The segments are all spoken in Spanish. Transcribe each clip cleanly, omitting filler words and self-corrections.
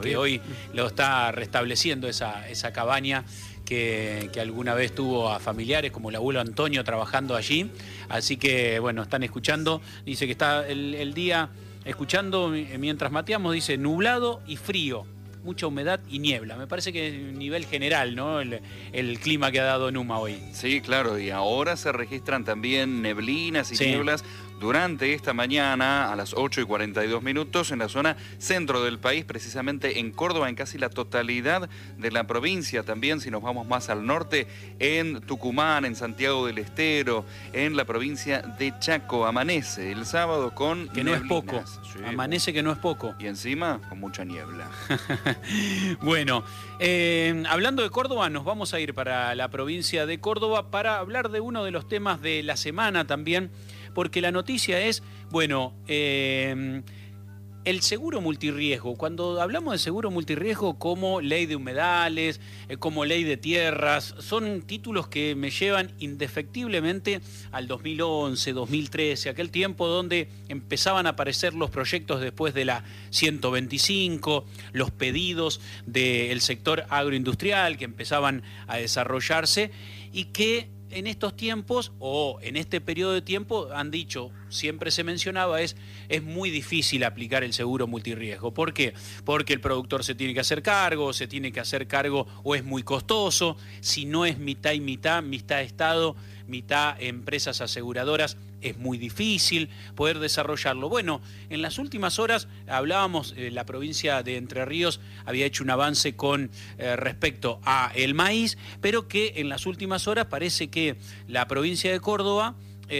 que hoy lo está restableciendo esa cabaña que alguna vez tuvo a familiares como el abuelo Antonio trabajando allí. Así que, bueno, están escuchando. Dice que está el día escuchando mientras mateamos, dice nublado y frío, mucha humedad y niebla. Me parece que es nivel general, ¿no? El clima que ha dado Numa hoy. Sí, claro, y ahora se registran también neblinas y nieblas durante esta mañana a las 8:42 en la zona centro del país, precisamente en Córdoba, en casi la totalidad de la provincia. También, si nos vamos más al norte, en Tucumán, en Santiago del Estero, en la provincia de Chaco. Amanece el sábado con que no neblinas. es poco. Sí, amanece que no es poco. Y encima con mucha niebla. Bueno, hablando de Córdoba, nos vamos a ir para la provincia de Córdoba para hablar de uno de los temas de la semana también, porque la noticia es, bueno, el seguro multirriesgo. Cuando hablamos de seguro multirriesgo como ley de humedales, como ley de tierras, son títulos que me llevan indefectiblemente al 2011, 2013, aquel tiempo donde empezaban a aparecer los proyectos después de la 125, los pedidos del sector agroindustrial que empezaban a desarrollarse y que en estos tiempos o en este periodo de tiempo han dicho, siempre se mencionaba, es muy difícil aplicar el seguro multirriesgo. ¿Por qué? Porque el productor se tiene que hacer cargo o es muy costoso, si no es mitad y mitad Estado, mitad empresas aseguradoras, es muy difícil poder desarrollarlo. Bueno, en las últimas horas hablábamos, la provincia de Entre Ríos había hecho un avance con respecto a el maíz, pero que en las últimas horas parece que la provincia de Córdoba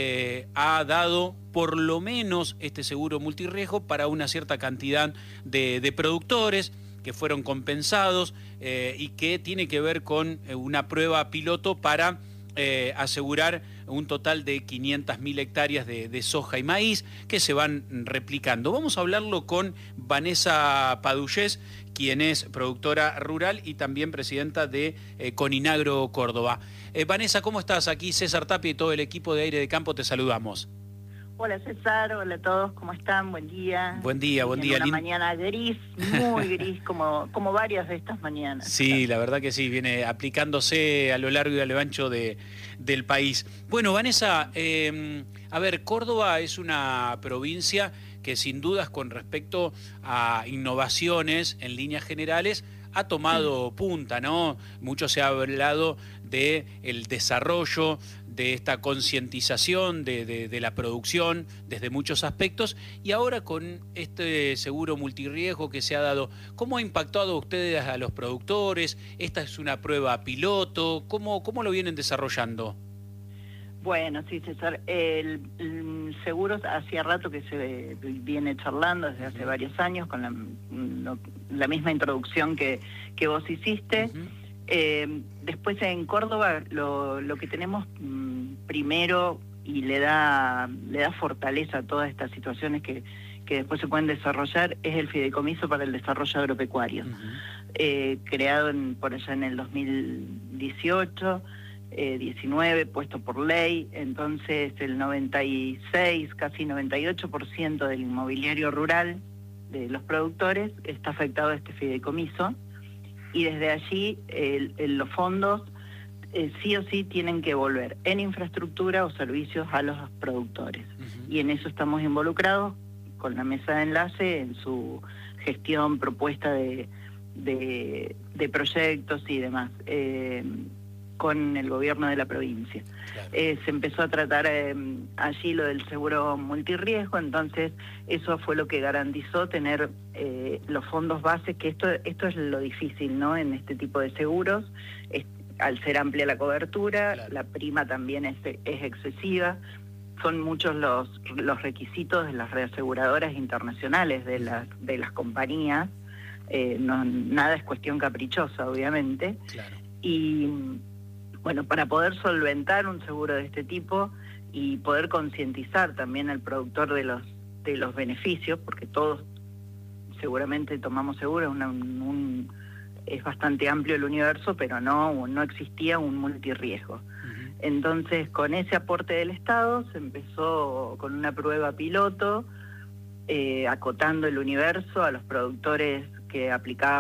ha dado por lo menos este seguro multirriesgo para una cierta cantidad de productores que fueron compensados y que tiene que ver con una prueba piloto para asegurar un total de 500.000 hectáreas de soja y maíz que se van replicando. Vamos a hablarlo con Vanessa Padullés, quien es productora rural y también presidenta de Coninagro Córdoba. Vanessa, ¿cómo estás? Aquí César Tapia y todo el equipo de Aire de Campo te saludamos. Hola César, hola a todos, ¿cómo están? Buen día. Buen día, buen día. Una mañana gris, muy gris, como varias de estas mañanas. Sí, la verdad que sí, viene aplicándose a lo largo y a lo ancho del país. Bueno, Vanessa, a ver, Córdoba es una provincia que sin dudas con respecto a innovaciones en líneas generales ha tomado punta, ¿no? Mucho se ha hablado del desarrollo, de esta concientización de la producción desde muchos aspectos, y ahora con este seguro multirriesgo que se ha dado, ¿cómo ha impactado a ustedes, a los productores? ¿Esta es una prueba piloto? ¿Cómo lo vienen desarrollando? Bueno, sí, César, el seguro hacía rato que se viene charlando desde hace varios años con la misma introducción que vos hiciste. Después en Córdoba lo que tenemos primero y le da fortaleza a todas estas situaciones que después se pueden desarrollar es el Fideicomiso para el Desarrollo Agropecuario, creado por allá en el 2018, 19, puesto por ley. Entonces el 96, casi 98% del inmobiliario rural de los productores está afectado a este fideicomiso, y desde allí los fondos sí o sí tienen que volver en infraestructura o servicios a los productores. Y en eso estamos involucrados con la mesa de enlace en su gestión, propuesta de proyectos y demás, con el gobierno de la provincia. Claro. Se empezó a tratar allí lo del seguro multirriesgo, entonces eso fue lo que garantizó tener los fondos bases, que esto es lo difícil, ¿no? En este tipo de seguros, al ser amplia la cobertura, claro, la prima también es excesiva, son muchos los requisitos de las reaseguradoras internacionales, de las compañías, nada es cuestión caprichosa, obviamente. Claro. Y bueno, para poder solventar un seguro de este tipo y poder concientizar también al productor de los beneficios, porque todos seguramente tomamos seguro, es bastante amplio el universo, pero no existía un multirriesgo. Entonces, con ese aporte del Estado se empezó con una prueba piloto, acotando el universo a los productores que aplicamos